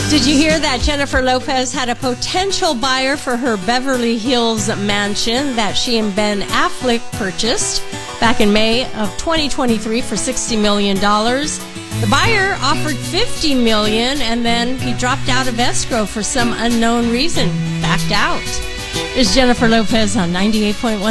Did you hear that Jennifer Lopez had a potential buyer for her Beverly Hills mansion that she and Ben Affleck purchased back in May of 2023 for $60 million? The buyer offered $50 million, and then he dropped out of escrow for some unknown reason, backed out. There's Jennifer Lopez on 98.1